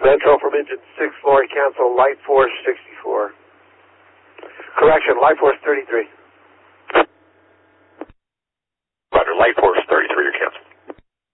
Central from engine 6, Lori, cancel Light Force 64. Correction, Light Force 33. Roger, Light Force